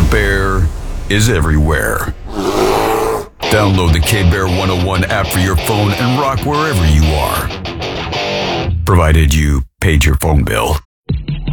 K-Bear is everywhere. Download the K-Bear 101 app for your phone and rock wherever you are. Provided you paid your phone bill.